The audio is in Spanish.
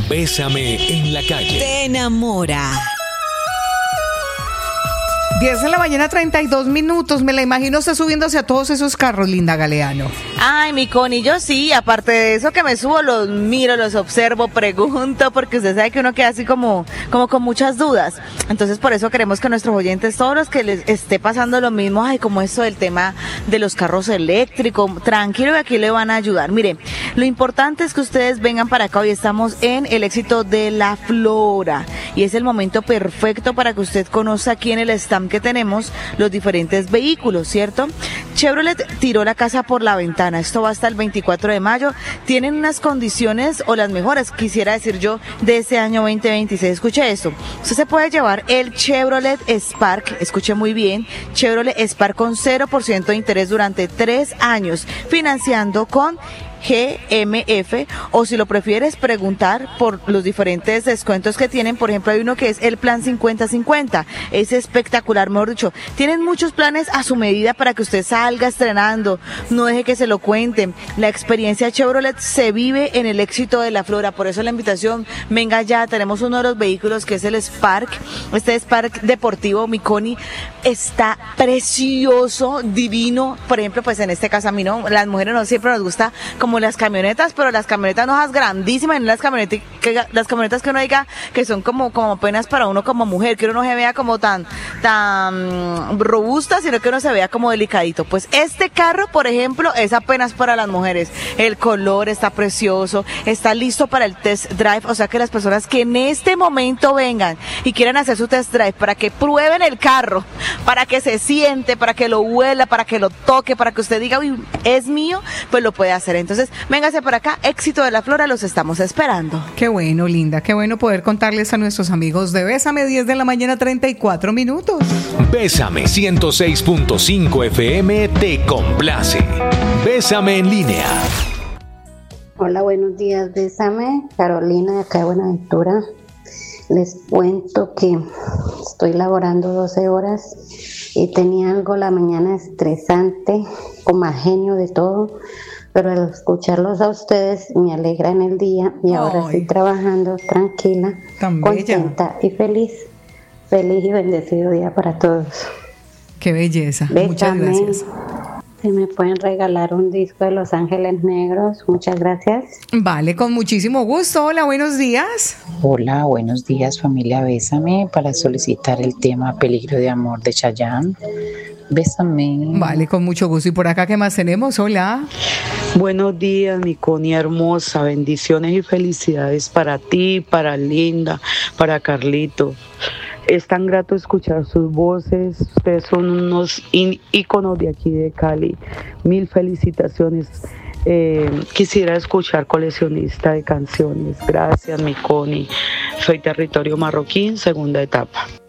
Bésame en la calle. Te enamora. 10 de la mañana, 32 minutos. Me la imagino usted subiéndose a todos esos carros, Linda Galeano. Ay, mi Connie, yo sí, aparte de eso que me subo, los miro, los observo, pregunto, porque usted sabe que uno queda así como con muchas dudas. Entonces, por eso queremos que nuestros oyentes, todos los que les esté pasando lo mismo, ay, como eso del tema de los carros eléctricos, tranquilo que aquí le van a ayudar. Mire, lo importante es que ustedes vengan para acá. Hoy estamos en el Éxito de la Flora y es el momento perfecto para que usted conozca aquí en el stand que tenemos los diferentes vehículos, ¿cierto? Chevrolet tiró la casa por la ventana. Esto va hasta el 24 de mayo. Tienen unas condiciones o las mejores, quisiera decir yo, de este año 2026. Escuche esto. Usted se puede llevar el Chevrolet Spark, escuche muy bien, Chevrolet Spark con 0% de interés durante 3 años, financiando con GMF, o si lo prefieres preguntar por los diferentes descuentos que tienen. Por ejemplo, hay uno que es el plan 50-50, es espectacular, mejor dicho, tienen muchos planes a su medida para que usted salga estrenando, no deje que se lo cuenten. La experiencia Chevrolet se vive en el Éxito de la Flora, por eso la invitación, venga ya. Tenemos uno de los vehículos que es el Spark, este Spark deportivo, mi Connie, está precioso, divino. Por ejemplo, pues en este caso a mí no, las mujeres no siempre nos gusta como las camionetas, pero las camionetas no esas grandísimas, no las camionetas que uno diga que son como apenas para uno como mujer, que uno no se vea como tan robusta, sino que uno se vea como delicadito. Pues este carro, por ejemplo, es apenas para las mujeres. El color está precioso, está listo para el test drive, o sea que las personas que en este momento vengan y quieran hacer su test drive para que prueben el carro, para que se siente, para que lo huela, para que lo toque, para que usted diga, uy, es mío, pues lo puede hacer. Entonces, véngase para acá, Éxito de la Flora, los estamos esperando. Qué bueno, Linda, qué bueno poder contarles a nuestros amigos de Bésame, 10 de la mañana, 34 minutos. Bésame 106.5 FM te complace. Bésame en línea. Hola, buenos días, Bésame, Carolina de acá de Buenaventura. Les cuento que estoy laborando 12 horas y tenía algo la mañana estresante, con mal genio de todo, pero al escucharlos a ustedes me alegra en el día y ahora estoy trabajando tranquila, contenta y feliz. Feliz y bendecido día para todos. Qué belleza. Bésame. Muchas gracias. Si me pueden regalar un disco de Los Ángeles Negros, muchas gracias. Vale, con muchísimo gusto. Hola, buenos días. Hola, buenos días, familia Bésame, para solicitar el tema Peligro de Amor de Chayanne. Bésame. Vale, con mucho gusto. ¿Y por acá qué más tenemos? Hola. Buenos días, mi Connie hermosa. Bendiciones y felicidades para ti, para Linda, para Carlito. Es tan grato escuchar sus voces. Ustedes son unos íconos de aquí de Cali. Mil felicitaciones. Quisiera escuchar Coleccionista de Canciones. Gracias, mi Connie. Soy Territorio Marroquín, segunda etapa.